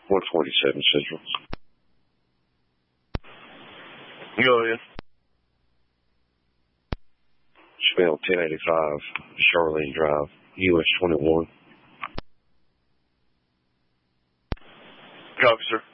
147 Central. Go ahead. Spell 1085 Charlene Drive, US 21. Copy, sir.